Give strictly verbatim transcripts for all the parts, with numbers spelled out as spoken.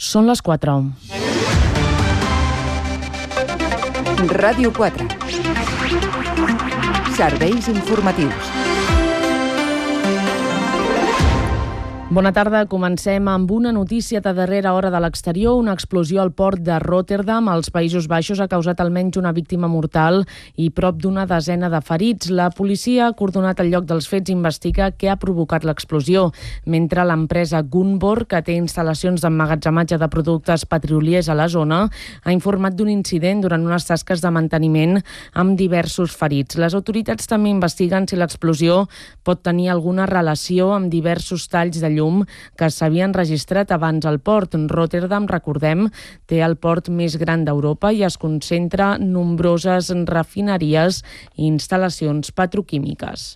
Són les quatre. Ràdio quatre. Serveis informatius. Bona tarda. Comencem amb una notícia de darrera hora de l'exterior. Una explosió al port de Rotterdam, als Països Baixos, ha causat almenys una víctima mortal i prop d'una desena de ferits. La policia ha acordonat el lloc dels fets i investiga què ha provocat l'explosió, mentre l'empresa Gunvor, que té instal·lacions d'emmagatzematge de productes petroliers a la zona, ha informat d'un incident durant unes tasques de manteniment amb diversos ferits. Les autoritats també investiguen si l'explosió pot tenir alguna relació amb diversos talls de llum que s'havien registrat abans al port. Rotterdam, recordem, té el port més gran d'Europa i es concentra nombroses refineries i instal·lacions petroquímiques.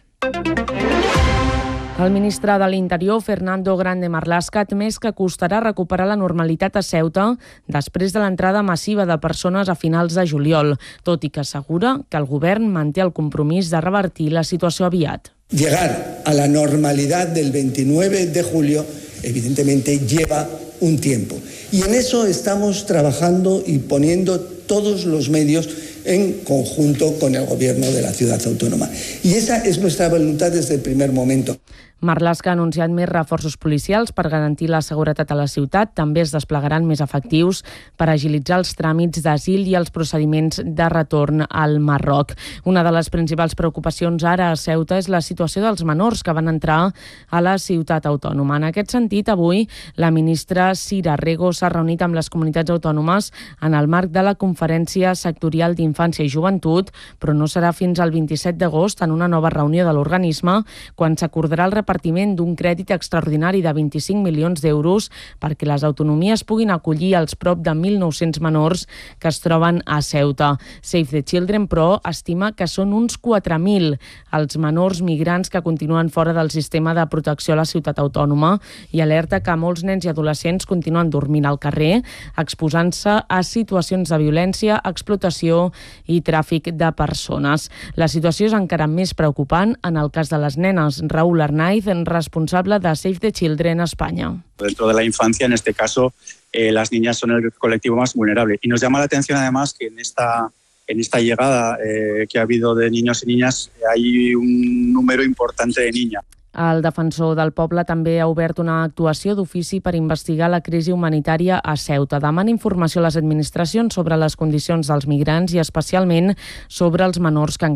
El ministre de l'Interior, Fernando Grande Marlaska, ha admès que costarà recuperar la normalitat a Ceuta després de l'entrada massiva de persones a finals de juliol, tot i que assegura que el govern manté el compromís de revertir la situació aviat. Llegar a la normalidad del veintinueve de julio, evidentemente, lleva un tiempo. Y en eso estamos trabajando y poniendo todos los medios en conjunto con el gobierno de la ciudad autónoma. Y esa es nuestra voluntad desde el primer momento. Marlaska ha anunciat més reforços policials per garantir la seguretat a la ciutat. També es desplegaran més efectius per agilitzar els tràmits d'asil i els procediments de retorn al Marroc. Una de les principals preocupacions ara a Ceuta és la situació dels menors que van entrar a la ciutat autònoma. En aquest sentit, avui la ministra Sira Rego s'ha reunit amb les comunitats autònomes en el marc de la Conferència Sectorial d'Infància i Joventut, però no serà fins al vint-i-set d'agost en una nova reunió de l'organisme quan s'acordarà el repartiment d'un crèdit extraordinari de vint-i-cinc milions d'euros perquè les autonomies puguin acollir els prop de mil nou-cents menors que es troben a Ceuta. Save the Children, però, estima que són uns quatre mil els menors migrants que continuen fora del sistema de protecció a la ciutat autònoma i alerta que molts nens i adolescents continuen dormint al carrer, exposant-se a situacions de violència, explotació i tràfic de persones. La situació és encara més preocupant en el cas de les nenes. Raúl Arnaiz, responsable de Save the Children España. Dentro de la infancia, en este caso, eh, las niñas son el colectivo más vulnerable. Y nos llama la atención además que en esta, en esta llegada eh, que ha habido de niños y niñas hay un número importante de niñas. El defensor del poble també ha obert una actuació d'ofici per investigar la crisi humanitària a Ceuta. Demana informació a les administracions sobre les condicions dels migrants i especialment sobre els menors que